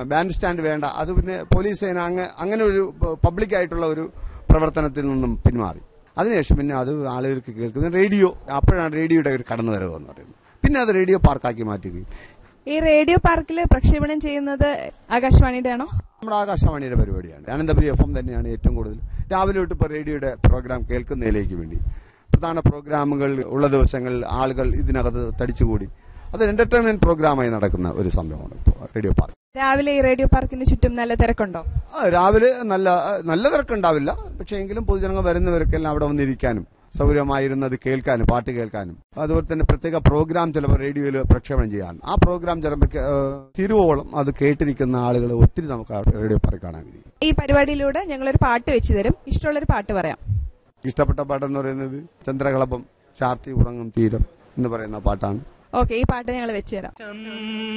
Band stand വേണ്ട, അത് പിന്നെ പോലീസ് സേന അങ്ങനെ ഒരു പബ്ലിക്കായിട്ടുള്ള ഒരു പ്രവർത്തനത്തിൽ നിന്നും പിന്മാറി. അതിനുശേഷം പിന്നെ അത് ആളുകൾക്ക് കേൾക്കുന്നത് റേഡിയോ, അപ്പോഴാണ് റേഡിയോയുടെ ഒരു കടന്നുവരവ് എന്ന് പറയുന്നത്. പിന്നെ അത് റേഡിയോ പാർക്കാക്കി മാറ്റുകയും. ഈ റേഡിയോ പാർക്കിൽ പ്രക്ഷേപണം ചെയ്യുന്നത് ആകാശവാണിയുടെ ആണോ? നമ്മുടെ ആകാശവാണിയുടെ പരിപാടിയാണ്. അനന്തപുരി FM തന്നെയാണ് ഏറ്റവും കൂടുതൽ രാവിലെ തൊട്ട് ഇപ്പോൾ റേഡിയോയുടെ പ്രോഗ്രാം കേൾക്കുന്നതിലേക്ക് വേണ്ടി. പ്രധാന പ്രോഗ്രാമുകൾ ഉള്ള ദിവസങ്ങളിൽ ആളുകൾ ഇതിനകത്ത് തടിച്ചുകൂടി അത് എന്റർടൈൻമെന്റ് പ്രോഗ്രാമായി നടക്കുന്ന ഒരു സംഭവമാണ് ഇപ്പോൾ റേഡിയോ പാർക്ക്. രാവിലെ ഈ റേഡിയോ പാർക്കിന് ചുറ്റും നല്ല തിരക്കുണ്ടോ? രാവിലെ നല്ല തിരക്കുണ്ടാവില്ല. പക്ഷേ എങ്കിലും പൊതുജനങ്ങൾ വരുന്നവർക്കെല്ലാം അവിടെ വന്നിരിക്കാനും സൗകര്യമായിരുന്നത് കേൾക്കാനും പാട്ട് കേൾക്കാനും അതുപോലെ തന്നെ പ്രത്യേക പ്രോഗ്രാം ചിലപ്പോൾ റേഡിയോയിൽ പ്രക്ഷേപണം ചെയ്യാനും ആ പ്രോഗ്രാം ചിലപ്പോൾ തിരുവോളം അത് കേട്ടിരിക്കുന്ന ആളുകൾ ഒത്തിരി നമുക്ക് റേഡിയോ പാർക്ക് കാണാൻ കഴിയും. ഈ പരിപാടിയിലൂടെ ഞങ്ങളൊരു പാട്ട് വെച്ച് തരും. ഇഷ്ടമുള്ളൊരു പാട്ട് പറയാം. ഇഷ്ടപ്പെട്ട പാട്ടെന്ന് പറയുന്നത് ചന്ദ്രകളഭം ചാർത്തി ഉറങ്ങും തീരം എന്ന് പറയുന്ന പാട്ടാണ്. ഓക്കെ, ഈ പാട്ട് ഞങ്ങൾ വെച്ച് തരാം.